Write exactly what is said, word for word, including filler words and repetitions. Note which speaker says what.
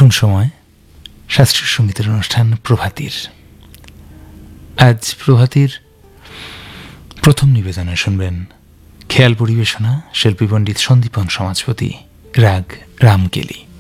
Speaker 1: এখন সময় শাস্ত্রীয় সঙ্গীতের অনুষ্ঠান প্রভাতীর। আজ প্রভাতীর প্রথম নিবেদনে শুনবেন খেয়াল পরিবেশনা শিল্পী পণ্ডিত সন্দীপন সমাজপতি, রাগ রামকেলি।